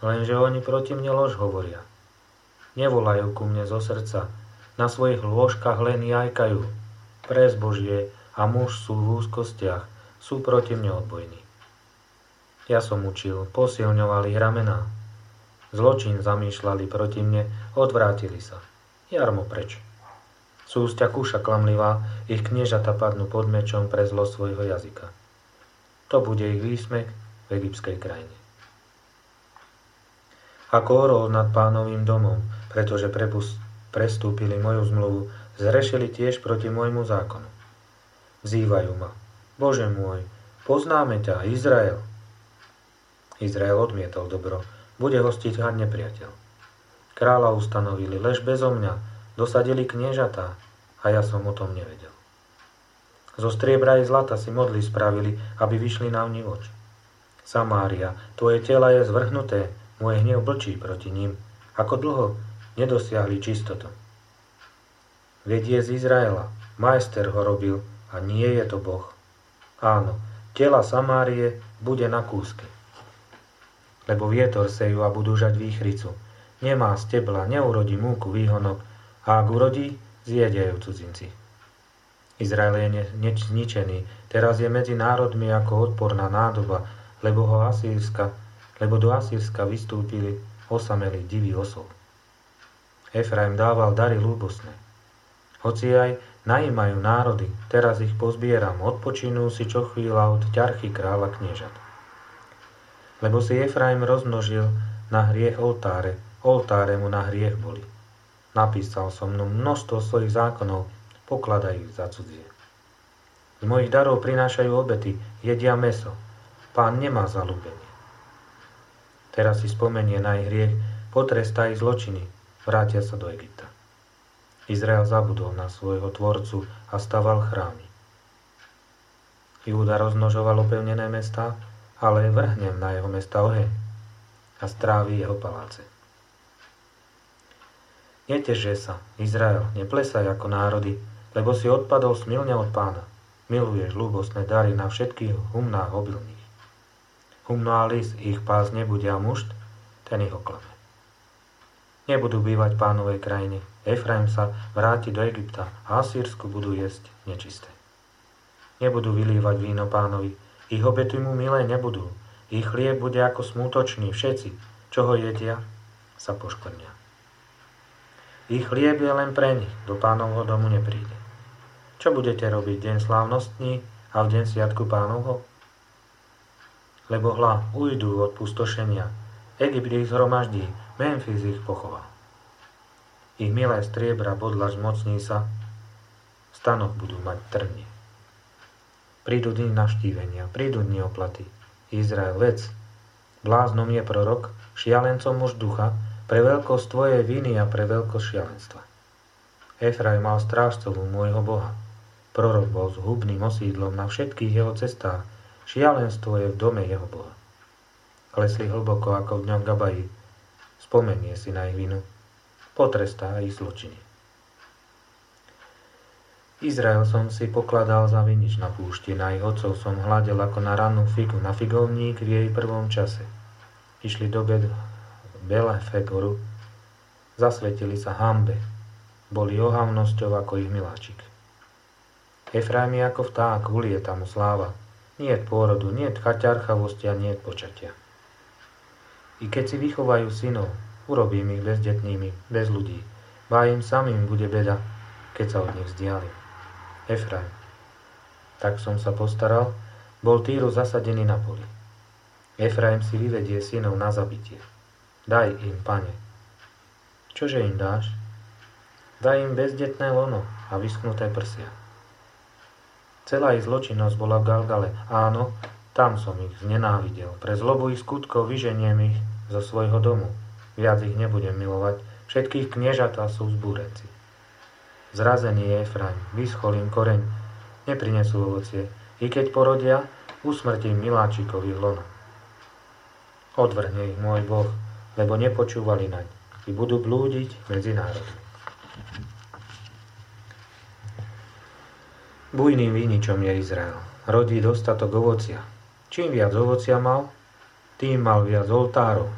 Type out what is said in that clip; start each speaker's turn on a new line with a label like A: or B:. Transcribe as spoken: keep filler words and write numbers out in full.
A: Lenže oni proti mne lož hovoria. Nevolajú ku mne zo srdca, na svojich lôžkach len jajkajú. Pre zbožie a muž sú v úzkostiach, sú proti mne odbojní. Ja som učil, posilňovali ich ramená. Zločin zamýšľali proti mne, odvrátili sa. Jarmo preč. Súsťa kúša klamlivá, ich kniežata padnú pod mečom pre zlo svojho jazyka. To bude ich výsmech v egyptskej krajine. Ako orol nad Pánovým domom, pretože prepust, prestúpili moju zmluvu, zrešili tiež proti môjmu zákonu. Vzývajú ma, Bože môj, poznáme ťa, Izrael. Izrael odmietol dobro, bude ho stíhať nepriateľ. Kráľa ustanovili lež bezo mňa, dosadili kniežatá, a ja som o tom nevedel. Zo striebra i zlata si modly spravili, aby vyšli na vnívoč. Samária, tvoje tela je zvrhnuté, môj hnev blčí proti ním. Ako dlho nedosiahli čistotu. Veď je z Izraela, majster ho robil a nie je to Boh. Áno, tela Samárie bude na kúsky. Lebo vietor sejú a budú žať výchricu. Nemá stebla, neurodí múku výhonok, a ak urodí, zjedia ju cudzinci. Izrael je zničený, teraz je medzi národmi ako odporná nádoba, lebo ho Asýrska, lebo do Asýrska vystúpili osamelí diví osol. Efraim dával dary ľúbosné. Hoci aj najímajú národy, teraz ich pozbieram, odpočinú si čo chvíľa od ťarchy kráľa kniežat. Lebo si Efraim rozmnožil na hriech oltáre, oltáre mu na hriech boli. Napísal som mnou množstvo svojich zákonov, pokladajú ich za cudzie. Z mojich darov prinášajú obety, jedia mäso. Pán nemá zaľúbenie. Teraz si spomenie na ich hriech, potrestá ich zločiny, vrátia sa do Egypta. Izrael zabudol na svojho tvorcu a staval chrámy. Júda rozmnožoval opevnené mestá, ale vrhnem na jeho mesta oheň a strávi jeho paláce. Neteže sa, Izrael, neplesaj ako národy, lebo si odpadol smilne od Pána. Miluješ ľúbosné dary na všetkých humnách obilných. Humno a lis ich pás nebude a mušt, ten ich oklame. Nebudú bývať v Pánovej krajine. Efraim sa vráti do Egypta a Asýrsku budú jesť nečisté. Nebudú vylívať víno Pánovi, ich obety mu milé nebudú. Ich chlieb bude ako smútočný, všetci, čo ho jedia, sa poškvrnia. Ich chlieb je len pre nich, do Pánovho domu nepríde. Čo budete robiť deň slávnostní a v deň sviatku Pánovho? Lebo hľa, ujdú od pustošenia, Egypt ich zhromaždí, Memphis ich pochová. Ich milé striebra bodlaž zmocní sa, v stanoch budú mať trnie. Prídu dni navštívenia, prídu dni oplaty. Izrael, vec, bláznom je prorok, šialencom muž ducha, pre veľkosť tvojej viny a pre veľkosť šialenstva. Efraim mal strážcovú môjho Boha. Prorok bol zhubným osídlom na všetkých jeho cestách. Šialenstvo je v dome jeho Boha. Klesli hlboko ako v dňoch Gabaji. Spomenie si na ich vinu. Potrestá ich zločiny. Izrael som si pokladal za vinič na púšti, na ich otcov som hľadel ako na rannú figu, na figovník v jej prvom čase. Išli do bed Belefegoru, zasvetili sa hanbe, boli ohavnosťou ako ich miláčik. Efraim je ako vták, ulieta mu sláva, niet pôrodu, niet chaťarchavosti a niet počatia. I keď si vychovajú synov, urobím ich bezdetnými, bez ľudí, ba im samým bude beda, keď sa od nich vzdialim. Efraim, tak som sa postaral, bol Týru zasadený na poli. Efraim si vyvedie synov na zabitie. Daj im, Pane. Čože im dáš? Daj im bezdetné lono a vyschnuté prsia. Celá ich zločinnosť bola v Galgale. Áno, tam som ich znenávidel. Pre zlobu ich skutkov vyženiem ich zo svojho domu. Viac ich nebudem milovať. Všetkých kniežatá sú vzbúrenci. Zrazený je Efraim, vyschol im koreň, neprinesú ovocie. I keď porodia, usmrtím miláčikových lona. Odvrhne ich môj Boh, lebo nepočúvali naň, i budú blúdiť medzi národmi. Bujným viničom je Izrael. Rodí dostatok ovocia. Čím viac ovocia mal, tým mal viac oltárov.